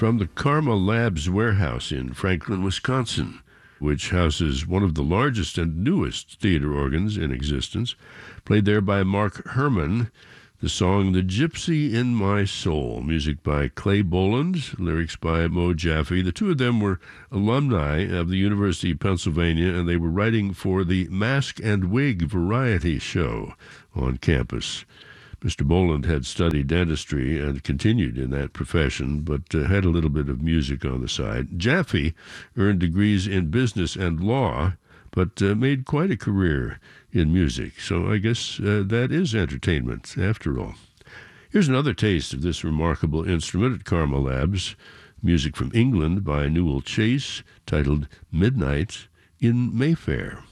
from the Karma Labs warehouse in Franklin, Wisconsin, which houses one of the largest and newest theater organs in existence, played there by Mark Herman. The song The Gypsy in My Soul, music by Clay Boland, lyrics by Mo Jaffe. The two of them were alumni of the University of Pennsylvania, and they were writing for the Mask and Wig variety show on campus. Mr. Boland had studied dentistry and continued in that profession, but had a little bit of music on the side. Jaffe earned degrees in business and law, but made quite a career in music. So I guess that is entertainment, after all. Here's another taste of this remarkable instrument at Karma Labs. Music from England by Newell Chase, titled Midnight in Mayfair.